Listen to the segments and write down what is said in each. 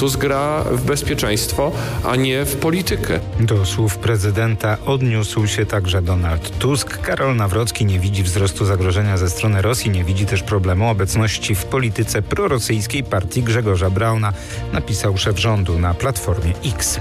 Tusk gra w bezpieczeństwo, a nie w politykę. Do słów prezydenta odniósł się także Donald Tusk. Karol Nawrocki nie widzi wzrostu zagrożenia ze strony Rosji, nie widzi też problemu obecności w polityce prorosyjskiej partii Grzegorza Brauna, napisał szef rządu na Platformie X.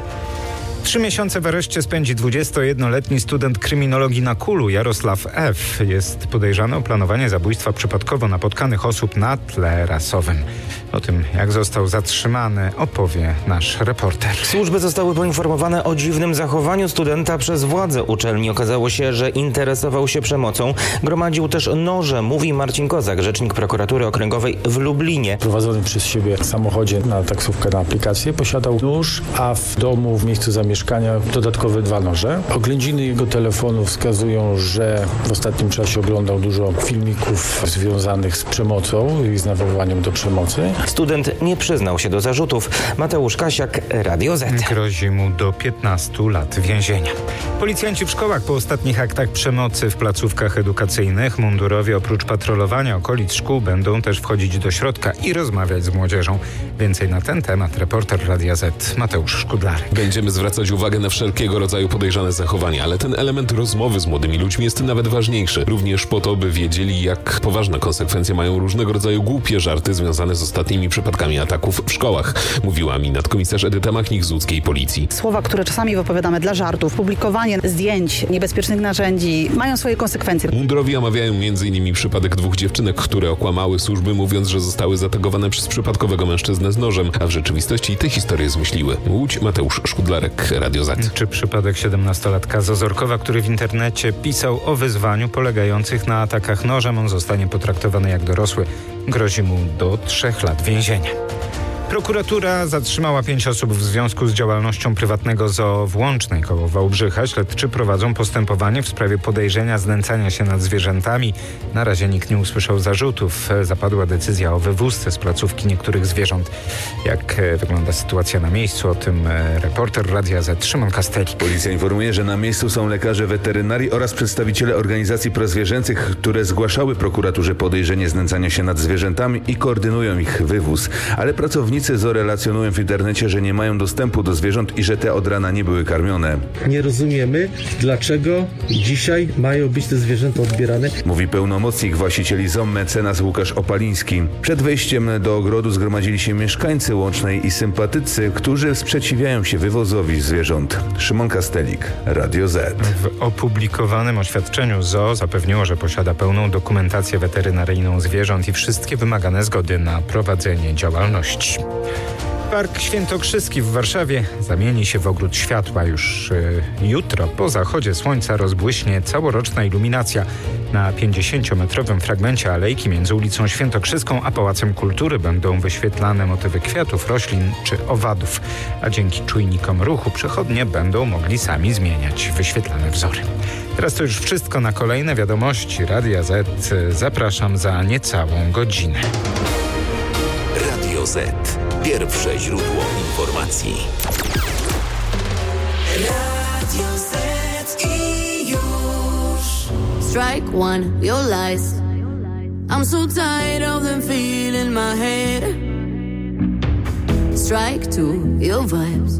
3 miesiące w areszcie spędzi 21-letni student kryminologii na KUL-u Jarosław F. Jest podejrzany o planowanie zabójstwa przypadkowo napotkanych osób na tle rasowym. O tym, jak został zatrzymany, opowie nasz reporter. Służby zostały poinformowane o dziwnym zachowaniu studenta przez władze uczelni. Okazało się, że interesował się przemocą. Gromadził też noże, mówi Marcin Kozak, rzecznik prokuratury okręgowej w Lublinie. W prowadzonym przez siebie samochodzie na taksówkę, na aplikację posiadał nóż, a w domu, w miejscu zamieszkania dodatkowe 2 noże. Oględziny jego telefonu wskazują, że w ostatnim czasie oglądał dużo filmików związanych z przemocą i z nawoływaniem do przemocy. Student nie przyznał się do zarzutów. Mateusz Kasiak, Radio Z. Grozi mu do 15 lat więzienia. Policjanci w szkołach po ostatnich aktach przemocy w placówkach edukacyjnych. Mundurowie oprócz patrolowania okolic szkół będą też wchodzić do środka i rozmawiać z młodzieżą. Więcej na ten temat reporter Radia Z Mateusz Szkudlarek. Będziemy zwracać uwagę na wszelkiego rodzaju podejrzane zachowania, ale ten element rozmowy z młodymi ludźmi jest nawet ważniejszy. Również po to, by wiedzieli, jak poważne konsekwencje mają różnego rodzaju głupie żarty związane z ostatnimi przypadkami ataków w szkołach, mówiła mi nadkomisarz Edyta Machnik z łódzkiej policji. Słowa, które czasami wypowiadamy dla żartów, publikowanie zdjęć niebezpiecznych narzędzi mają swoje konsekwencje. Mundurowi omawiają m.in. przypadek 2 dziewczynek, które okłamały służby, mówiąc, że zostały zaatakowane przez przypadkowego mężczyznę z nożem, a w rzeczywistości te historie zmyśliły. Łódź, Mateusz Szkudlarek, Radio Z. Czy przypadek 17-latka z Ozorkowa, który w internecie pisał o wyzwaniu polegających na atakach nożem, on zostanie potraktowany jak dorosły. Grozi mu do 3 lat więzienia. Prokuratura zatrzymała 5 osób w związku z działalnością prywatnego zoo w Łącznej koło Wałbrzycha. Śledczy prowadzą postępowanie w sprawie podejrzenia znęcania się nad zwierzętami. Na razie nikt nie usłyszał zarzutów. Zapadła decyzja o wywózce z placówki niektórych zwierząt. Jak wygląda sytuacja na miejscu? O tym reporter Radia Z Szymon Kastelik. Policja informuje, że na miejscu są lekarze weterynarii oraz przedstawiciele organizacji prozwierzęcych, które zgłaszały prokuraturze podejrzenie znęcania się nad zwierzętami i koordynują ich wywóz. Ale pracownicy zoo relacjonują w internecie, że nie mają dostępu do zwierząt i że te od rana nie były karmione. Nie rozumiemy, dlaczego dzisiaj mają być te zwierzęta odbierane. Mówi pełnomocnik właścicieli zoo mecenas Łukasz Opaliński. Przed wejściem do ogrodu zgromadzili się mieszkańcy Łącznej i sympatycy, którzy sprzeciwiają się wywozowi zwierząt. Szymon Kastelik, Radio Z. W opublikowanym oświadczeniu zoo zapewniło, że posiada pełną dokumentację weterynaryjną zwierząt i wszystkie wymagane zgody na prowadzenie działalności. Park Świętokrzyski w Warszawie zamieni się w ogród światła. Już jutro po zachodzie słońca rozbłyśnie całoroczna iluminacja. Na 50-metrowym fragmencie alejki między ulicą Świętokrzyską a Pałacem Kultury będą wyświetlane motywy kwiatów, roślin czy owadów. A dzięki czujnikom ruchu przechodnie będą mogli sami zmieniać wyświetlane wzory. Teraz to już wszystko. Na kolejne wiadomości Radia Z zapraszam za niecałą godzinę. Radio Z. Pierwsze źródło informacji. Radio Z i już. Strike one, your lies. I'm so tired of them feeling my head. Strike two, your vibes.